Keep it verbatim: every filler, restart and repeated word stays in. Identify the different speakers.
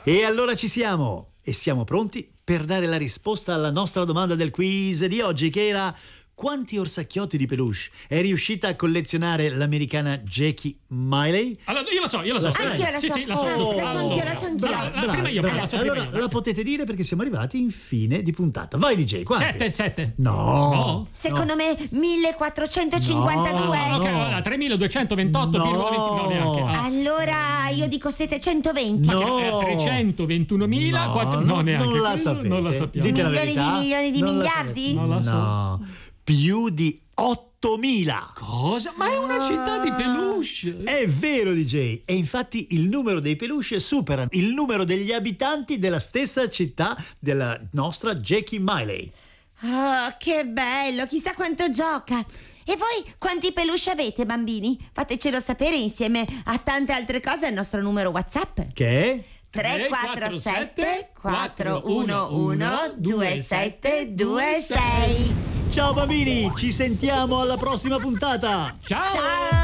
Speaker 1: E allora ci siamo e siamo pronti per dare la risposta alla nostra domanda del quiz di oggi, che era: quanti orsacchiotti di peluche è riuscita a collezionare l'americana Jackie Miley?
Speaker 2: Allora, io lo so, io lo so.
Speaker 3: Anch'io la so.
Speaker 2: Sì, sì, la so.
Speaker 3: Oh, la so anch'io, la so anch'io.
Speaker 2: Brava,
Speaker 1: Brava,
Speaker 2: prima io,
Speaker 1: brava.
Speaker 2: la so
Speaker 1: Allora
Speaker 2: prima io.
Speaker 1: la potete dire perché siamo arrivati in fine di puntata. Vai D J, quanti?
Speaker 2: Sette, sette.
Speaker 1: No.
Speaker 2: No?
Speaker 3: Secondo me millequattrocentocinquantadue.
Speaker 2: No, ok, allora tremiladuecentoventotto virgola venti, no, neanche. Ah.
Speaker 3: Allora io dico settecentoventi.
Speaker 1: No.
Speaker 2: Eh, trecentoventunomila, quattro, no, neanche.
Speaker 1: Non la sapete.
Speaker 2: Non la sappiamo.
Speaker 1: Dite la
Speaker 3: Milioni
Speaker 1: verità.
Speaker 3: di milioni di
Speaker 1: Non la
Speaker 3: miliardi?
Speaker 1: sapete.
Speaker 2: Non la so.
Speaker 1: No. Più di ottomila.
Speaker 2: Cosa? Ma è una città di peluche.
Speaker 1: È vero D J, e infatti il numero dei peluche supera il numero degli abitanti della stessa città della nostra Jackie Miley.
Speaker 3: Oh, che bello, chissà quanto gioca. E voi quanti peluche avete, bambini? Fatecelo sapere insieme a tante altre cose al nostro numero WhatsApp.
Speaker 1: Che è?
Speaker 3: tre quattro sette quattro uno uno due sette due sei.
Speaker 1: Ciao bambini, ci sentiamo alla prossima puntata.
Speaker 2: Ciao.
Speaker 3: Ciao!